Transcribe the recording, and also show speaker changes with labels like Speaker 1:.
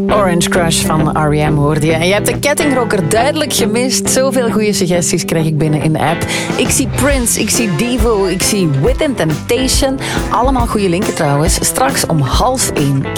Speaker 1: Orange Crush van R.E.M. hoorde je. En je hebt de kettingrocker duidelijk gemist. Zoveel goede suggesties krijg ik binnen in de app. Ik zie Prince, ik zie Devo, ik zie Within Temptation. Allemaal goede linken trouwens. Straks om 12:30